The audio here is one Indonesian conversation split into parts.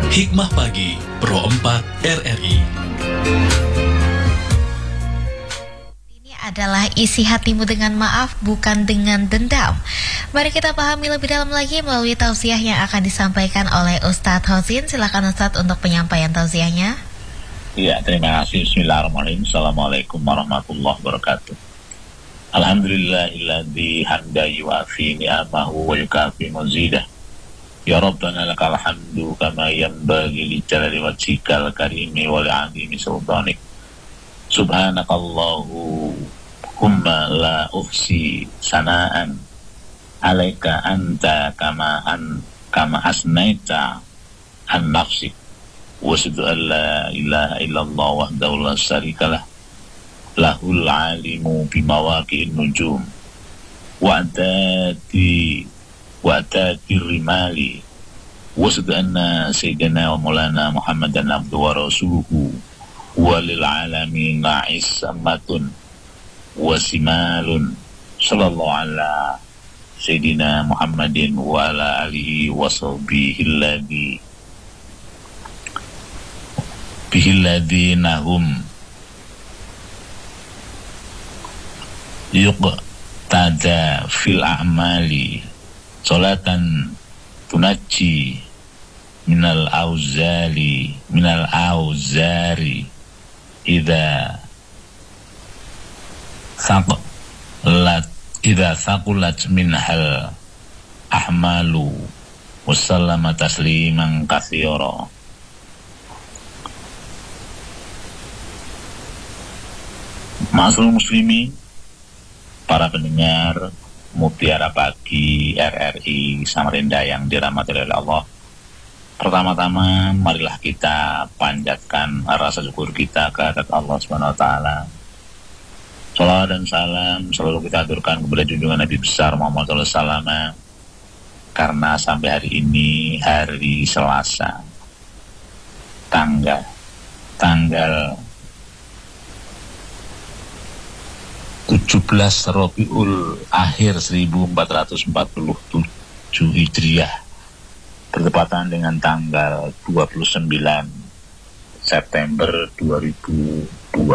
Hikmah Pagi Pro 4 RRI. Ini adalah isi hatimu dengan maaf, bukan dengan dendam. Mari kita pahami lebih dalam lagi melalui tausiah yang akan disampaikan oleh Ustadz Hosin. Silakan Ustadz untuk penyampaian tausiahnya. Ya, terima kasih. Bismillahirrahmanirrahim. Assalamualaikum warahmatullahi wabarakatuh. Alhamdulillahilladzi hamda yuafi ni'amahu wa yukafi mazidah. Ya Rabbana lakal hamdu kama yanbaghi li jalali wajhikal karimi wa li'azimi sultanik. Subhanakallahumma la uhsi sana'an alaika anta kama asnaita an nafsik. Wa asyhadu an la ilaha illallah wahdahu la syarikalah lahul alimu bimawaqi'in nujum wa atati rimali wa asyhadu anna sayyidina wa maulana Muhammadan abduhu wa rasuluhu wa lil alamin na'ismatun wa simalun sallallahu ala sayyidina Muhammadin wa ala alihi wa sahbihi bihilladina hum yuqtada fil a'mali salatan tunaji minal auzari idza saqulat minhal ahmalu wassallama tasliman katsira. Ma'asyiral muslimin, para pendengar Mutiara Pagi RRI Samarinda yang dirahmati oleh Allah. Pertama-tama marilah kita panjatkan rasa syukur kita kehadirat Allah Subhanahu wa taala. Salawat dan salam selalu kita aturkan kepada junjungan Nabi besar Muhammad SAW, karena sampai hari ini hari Selasa tanggal 17 Rabiul Akhir 1447 Hijriah, bertepatan dengan tanggal 29 September 2026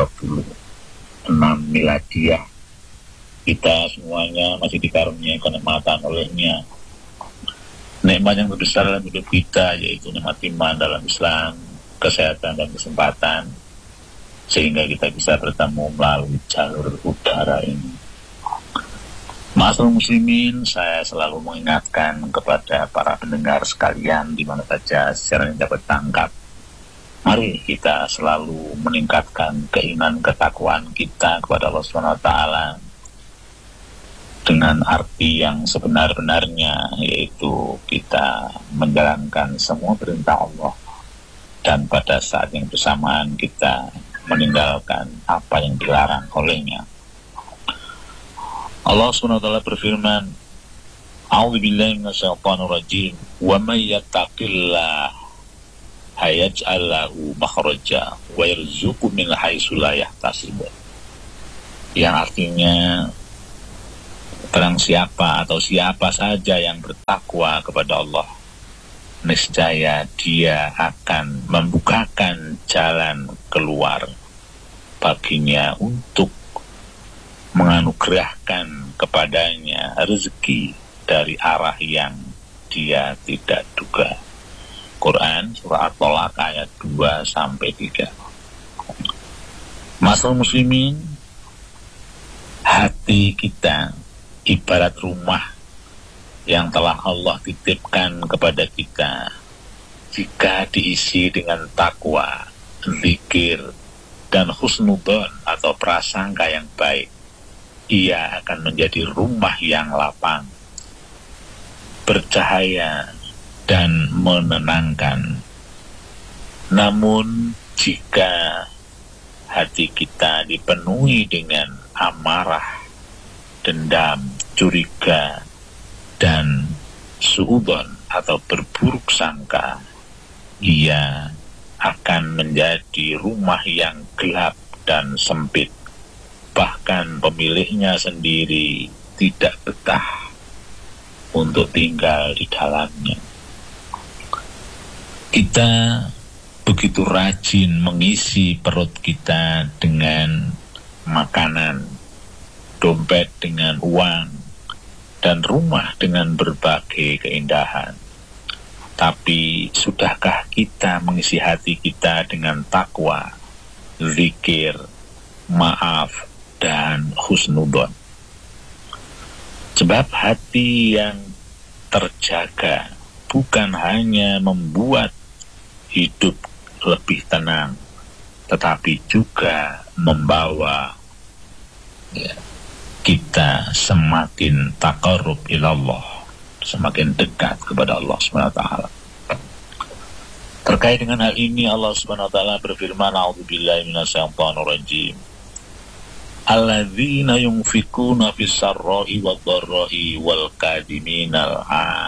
Miladiah. Kita semuanya masih dikaruniai kenikmatan olehnya, nikmat yang terbesar dalam hidup kita, yaitu nikmat iman dalam Islam, kesehatan dan kesempatan, sehingga kita bisa bertemu melalui jalur udara ini. Ma'asyiral muslimin, saya selalu mengingatkan kepada para pendengar sekalian di mana saja siaran ini dapat tangkap. Mari kita selalu meningkatkan keimanan ketakwaan kita kepada Allah Subhanahu wa taala dengan arti yang sebenar-benarnya, yaitu kita menjalankan semua perintah Allah dan pada saat yang bersamaan kita meninggalkan apa yang dilarang olehnya. Allah SWT berfirman, A'udzubillahi minasyaitonir rajim, wa may yattaqillaha yaj'al lahu makhraja wa yarzuqhu min haitsu la yahtasib. Yang artinya, barang siapa atau siapa saja yang bertakwa kepada Allah, niscaya dia akan membukakan jalan keluar baginya untuk menganugerahkan kepadanya rezeki dari arah yang dia tidak duga. Quran surah At-Tolak ayat 2-3. Ma'asyiral muslimin, hati kita ibarat rumah yang telah Allah titipkan kepada kita. Jika diisi dengan takwa, zikir, dan husnudzon atau prasangka yang baik, ia akan menjadi rumah yang lapang, bercahaya, dan menenangkan. Namun jika hati kita dipenuhi dengan amarah, dendam, curiga, dan suudzon atau berburuk sangka, ia akan menjadi rumah yang gelap dan sempit. Bahkan pemiliknya sendiri tidak betah untuk tinggal di dalamnya. kita begitu rajin mengisi perut kita dengan makanan, dompet dengan uang, dan rumah dengan berbagai keindahan. Tapi sudahkah kita mengisi hati kita dengan takwa, zikir, maaf, dan husnudon? Sebab hati yang terjaga bukan hanya membuat hidup lebih tenang, tetapi juga membawa kita semakin taqarrub ilallah, semakin dekat kepada Allah SWT. Terkait dengan hal ini, Allah SWT berfirman, a'udzubillahi minasyaitonirrajim, alladzina yunfikuna fis sarra'i wad dharra'i wal kadiminal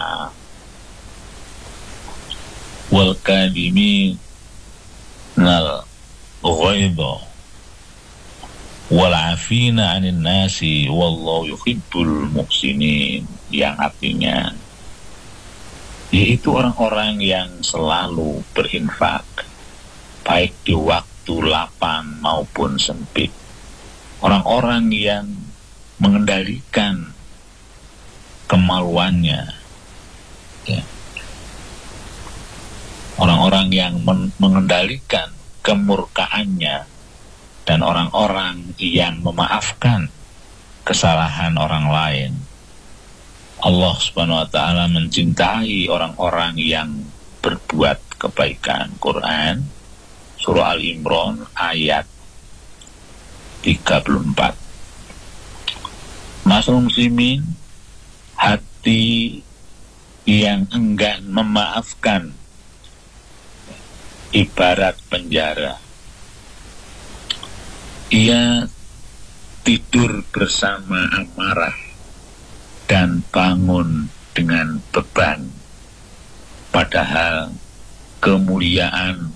ghaidha wal afina 'anil nasi wallahu yuhibbul muhsinin, yang artinya yaitu orang-orang yang selalu berinfak baik di waktu lapang maupun sempit, orang-orang yang mengendalikan kemaluannya, orang-orang yang mengendalikan kemurkaannya, dan orang-orang yang memaafkan kesalahan orang lain. Allah Subhanahu wa ta'ala mencintai orang-orang yang berbuat kebaikan. Quran Surah Al-Imran ayat 34. Masyaallah muslimin, hati yang enggan memaafkan ibarat penjara. Ia tidur bersama amarah dan bangun dengan beban, padahal kemuliaan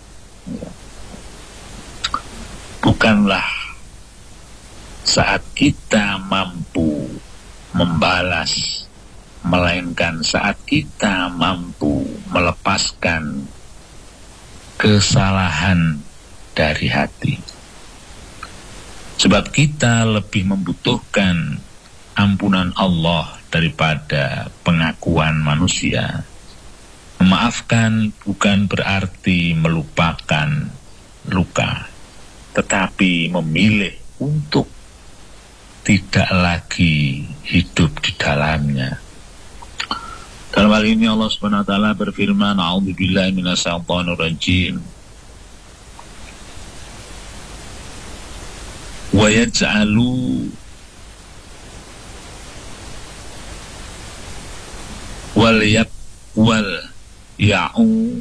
bukanlah saat kita mampu membalas, melainkan saat kita mampu melepaskan kesalahan dari hati. Sebab kita lebih membutuhkan ampunan Allah daripada pengakuan manusia. Memaafkan bukan berarti melupakan luka, tetapi memilih untuk tidak lagi hidup di dalamnya. Dalam hal ini Allah Subhanahu wa ta'ala berfirman, a'udzubillahi minasyaitonirrajim, wa yaj'alu wal ya'u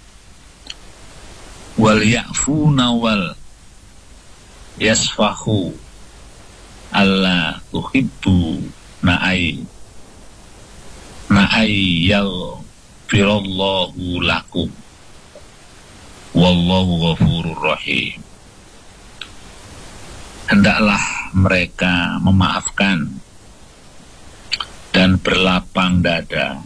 wal ya'funa wal yasfahu alla tuhibbu na'ay yaghfirallahu lakum wallahu ghafurur rahim. Hendaklah mereka memaafkan dan berlapang dada